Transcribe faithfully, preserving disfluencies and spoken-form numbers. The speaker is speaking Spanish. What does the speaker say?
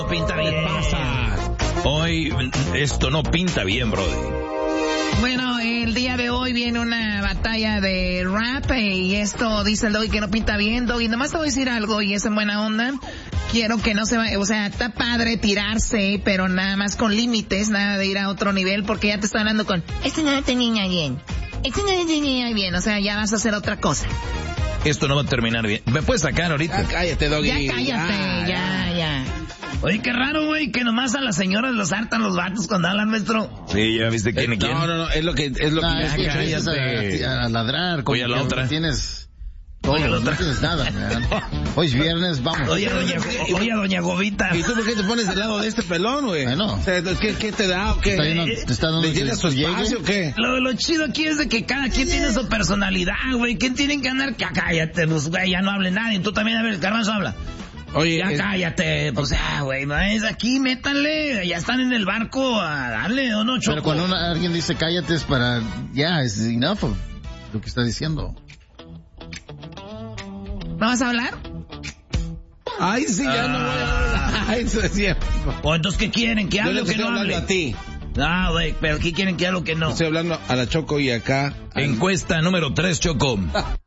No pinta bien. ¿Qué pasa? Hoy esto no pinta bien, brother. Bueno, el día de hoy viene una batalla de rap y esto dice el Doggy que no pinta bien. Doggy, nomás te voy a decir algo y es en buena onda. Quiero que no se vaya, o sea, está padre tirarse, pero nada más con límites, nada de ir a otro nivel porque ya te está hablando con, esto no te niña bien, esto no te niña bien, o sea, ya vas a hacer otra cosa. Esto no va a terminar bien. ¿Me puedes sacar ahorita? Ya cállate, Doggy. Ya cállate, Ah, ya, ya. Oye, qué raro, güey, que nomás a las señoras los hartan los vatos cuando hablan, maestro. Sí, ya viste quién Eh, es quién. No, no, no, es lo que, es lo No, que... es que cállate. empiezas a, a ladrar. Voy a la como otra. que Tienes todo, Voy a la otra. no tienes nada, man. Hoy es viernes, vamos. Oye, doña, oye, doña Gobita. ¿Y tú por qué te pones del lado de este pelón, güey? Bueno. O sea, ¿qué, ¿qué te da o qué? Está lleno- te está dando ¿Le llenas su tu llegue? espacio o qué? Lo, lo chido aquí es de que cada quien tiene su personalidad, güey. ¿Quién tienen que andar? Ya cállate, pues, güey, ya no hable nadie. Tú también, a ver, Garbanzo habla. Oye, Ya es- cállate, pues ya, güey, no es aquí, métanle, ya están en el barco, a darle, ¿o no, Choco? Pero cuando una- alguien dice cállate es para, ya, es enough of lo que está diciendo. ¿No vas a hablar? Ay, sí, ya no voy a hablar. Ay, eso decía. ¿O entonces qué quieren? ¿Que Yo hable le o que estoy no hablando hable? a ti. Ah, güey, pero ¿qué quieren que hable o que no? Estoy hablando a la Choco y acá. Encuesta número tres, Choco.